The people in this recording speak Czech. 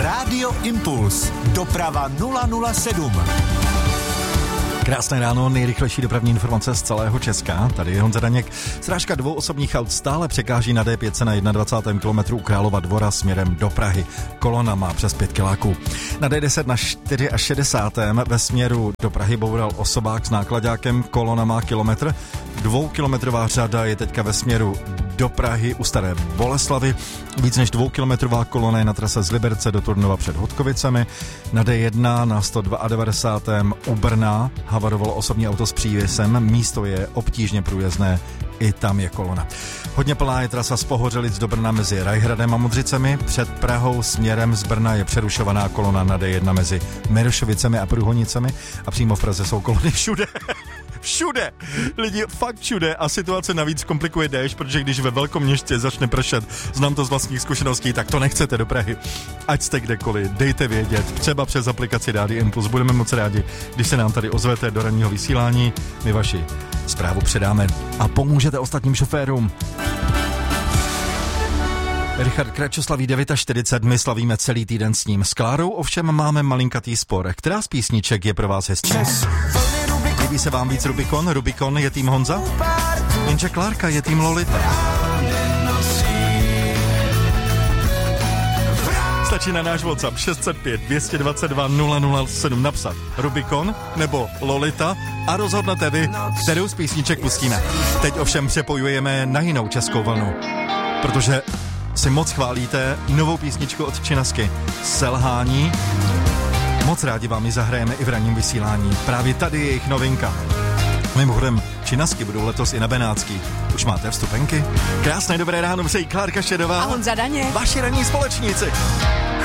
Rádio Impuls. Doprava 007. Krásné ráno, nejrychlejší dopravní informace z celého Česka. Tady je Honza Daněk. Srážka dvou osobních aut stále překáží na D5 na 21. kilometru u Králova Dvora směrem do Prahy. Kolona má přes 5 kiláků. Na D10 na 64. ve směru do Prahy boural osobák s nákladákem, kolona má kilometr. 2kilometrová řada je teďka ve směru do Prahy u Staré Boleslavy. Víc než 2kilometrová kolona je na trase z Liberce do Turnova před Hodkovicemi. Na D1 na 192. u Brna havarovalo osobní auto s přívěsem. Místo je obtížně průjezdné, i tam je kolona. Hodně plná je trasa z Pohořelic do Brna mezi Rajhradem a Modřicemi. Před Prahou směrem z Brna je přerušovaná kolona na D1 mezi Miršovicemi a Průhonicemi a přímo v Praze jsou kolony všude. Všude! Lidi, fakt všude a situace navíc komplikuje déšť, protože když ve velkom městě začne pršet, znám to z vlastních zkušeností, tak to nechcete do Prahy. Ať jste kdekoliv, dejte vědět, třeba přes aplikaci Rádia Impuls. Budeme moc rádi, když se nám tady ozvete do ranního vysílání. My vaši zprávu předáme a pomůžete ostatním šoférům. Richard Kračoslaví 49, my slavíme celý týden s ním. S Klárou ovšem máme malinkatý spor. Která z písniček je pro vás hezčí? Líbí se vám víc Rubikon? Rubikon je tým Honza? Jenže Klárka je tým Lolita. Stačí na náš WhatsApp 605 222 007 napsat Rubikon nebo Lolita a rozhodnete vy, kterou z písniček pustíme. Teď ovšem přepojujeme na jinou českou vlnu, protože si moc chválíte novou písničku od Činasky Selhání. Moc rádi vám ji zahrajeme i v ranním vysílání. Právě tady je jejich novinka. Mimochodem, Činasky budou letos i na Benátský. Už máte vstupenky? Krásné dobré ráno, přejí Klárka Šedová a Honza Daněk. Vaši ranní společníci.